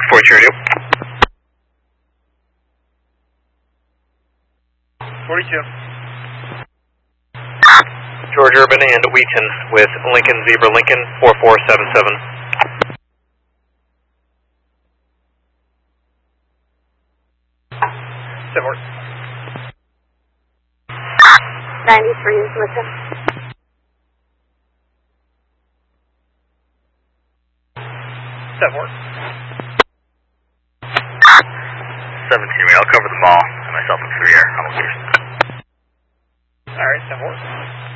42 radio. 42. George Urban and Wheaton with Lincoln Zebra Lincoln 4477. Support. 93 is with him. Support. 17, I'll cover the mall and myself in 3 air on location. Alright, support.